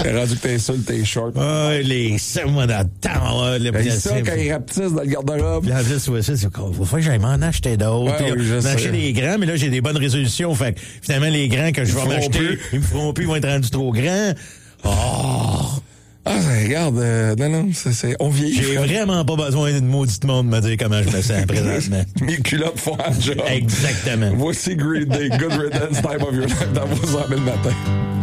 T'es rendu que t'insultes tes shorts. Ah, les seins, moi, dans le temps. C'est ça, quand ils rapetissent dans le garde-robe. Puis en plus, ouais, ça, faut que j'aille m'en acheter d'autres. Ouais, oui, je J'en sais. acheter des grands, mais là, j'ai des bonnes résolutions. Fait que, finalement, les grands que je vais m'acheter, ils me feront plus, ils vont être rendus trop grands. Oh! Ah, regarde, non, on vieillit. J'ai vraiment pas besoin d'une maudite monde me dire comment je me sens présentement. Mes culottes font un job. Exactement. Voici Green Day, Good Riddance, Time of Your Life, dans vos le matin.